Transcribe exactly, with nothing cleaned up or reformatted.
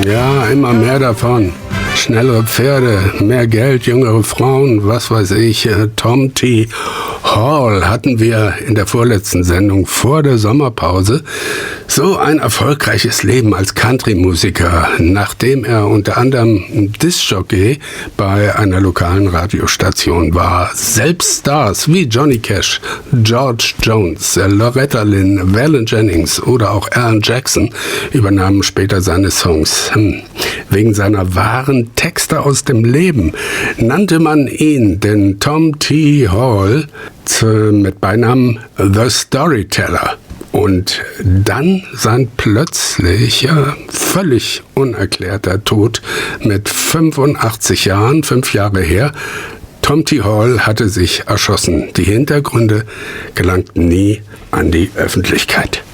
Ja, immer mehr davon. Schnellere Pferde, mehr Geld, jüngere Frauen, was weiß ich. Tom T. Hall hatten wir in der vorletzten Sendung vor der Sommerpause. So ein erfolgreiches Leben als Country-Musiker, nachdem er unter anderem Disc-Jockey bei einer lokalen Radiostation war. Selbst Stars wie Johnny Cash, George Jones, Loretta Lynn, Waylon Jennings oder auch Alan Jackson übernahmen später seine Songs. Hm. Wegen seiner wahren Texte aus dem Leben nannte man ihn, den Tom T. Hall, mit Beinamen The Storyteller. Und dann sein plötzlicher, völlig unerklärter Tod mit fünfundachtzig Jahren, fünf Jahre her. Tom T. Hall hatte sich erschossen. Die Hintergründe gelangten nie an die Öffentlichkeit.